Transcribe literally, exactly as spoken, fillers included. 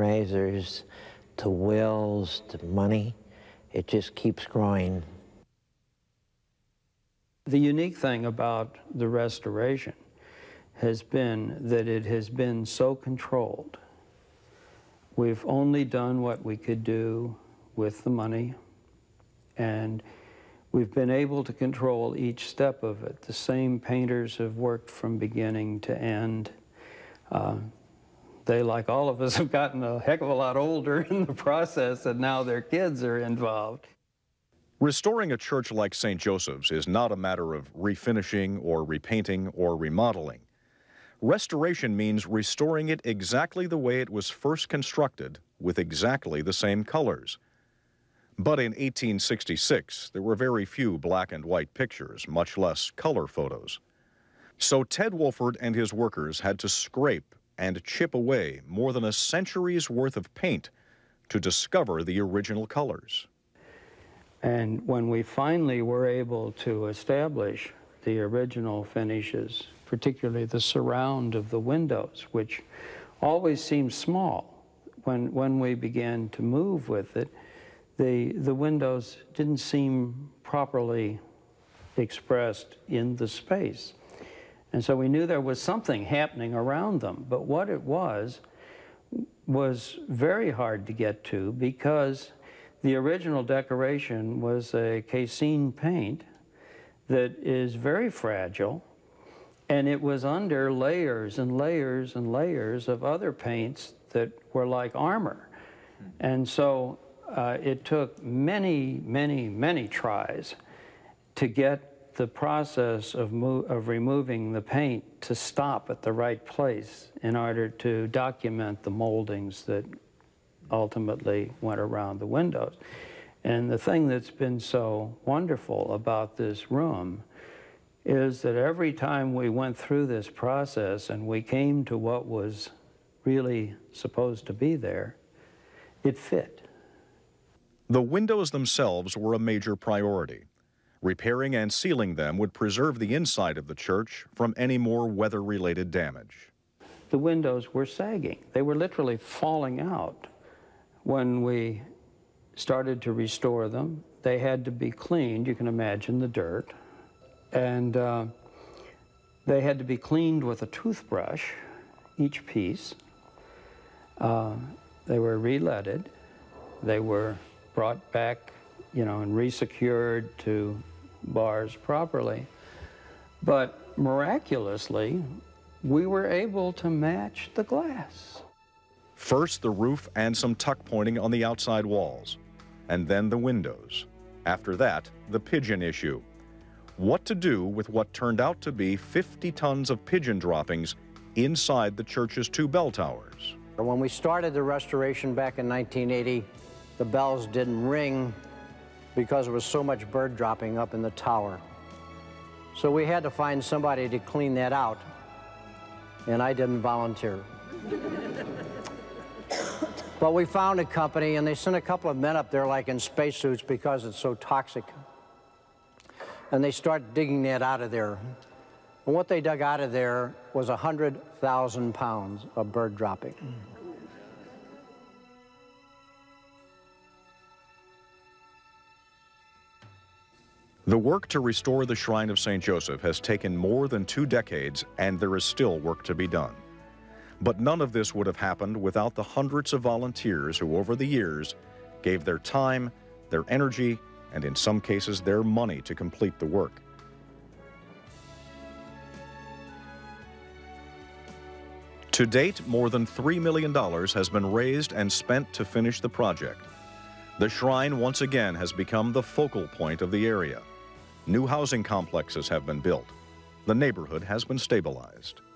fundraisers, to wills, to money. It just keeps growing. The unique thing about the restoration has been that it has been so controlled. We've only done what we could do with the money, and we've been able to control each step of it. The same painters have worked from beginning to end. Uh, they, like all of us, have gotten a heck of a lot older in the process, and now their kids are involved. Restoring a church like Saint Joseph's is not a matter of refinishing or repainting or remodeling. Restoration means restoring it exactly the way it was first constructed, with exactly the same colors. But in eighteen sixty-six, there were very few black and white pictures, much less color photos. So Ted Wolford and his workers had to scrape and chip away more than a century's worth of paint to discover the original colors. And when we finally were able to establish the original finishes, particularly the surround of the windows, which always seemed small when, when we began to move with it, the, the windows didn't seem properly expressed in the space. And so we knew there was something happening around them, but what it was was very hard to get to, because the original decoration was a cassine paint that is very fragile, and it was under layers and layers and layers of other paints that were like armor. And so uh, it took many, many, many tries to get the process of, mo of removing the paint to stop at the right place in order to document the moldings that ultimately went around the windows. And the thing that's been so wonderful about this room is that every time we went through this process and we came to what was really supposed to be there, it fit. The windows themselves were a major priority. Repairing and sealing them would preserve the inside of the church from any more weather-related damage. The windows were sagging. They were literally falling out. When we started to restore them, they had to be cleaned. You can imagine the dirt. And uh, they had to be cleaned with a toothbrush, each piece. Uh, they were re-leaded. They were brought back, you know, and re-secured to bars properly. But miraculously, we were able to match the glass. First the roof and some tuck pointing on the outside walls, and then the windows. After that, the pigeon issue. What to do with what turned out to be fifty tons of pigeon droppings inside the church's two bell towers. When we started the restoration back in nineteen eighty, the bells didn't ring because there was so much bird dropping up in the tower. So we had to find somebody to clean that out, and I didn't volunteer. But we found a company, and they sent a couple of men up there like in spacesuits because it's so toxic. And they started digging that out of there. And what they dug out of there was one hundred thousand pounds of bird dropping. The work to restore the Shrine of Saint Joseph has taken more than two decades, and there is still work to be done. But none of this would have happened without the hundreds of volunteers who, over the years, gave their time, their energy, and in some cases, their money to complete the work. To date, more than three million dollars has been raised and spent to finish the project. The shrine once again has become the focal point of the area. New housing complexes have been built. The neighborhood has been stabilized.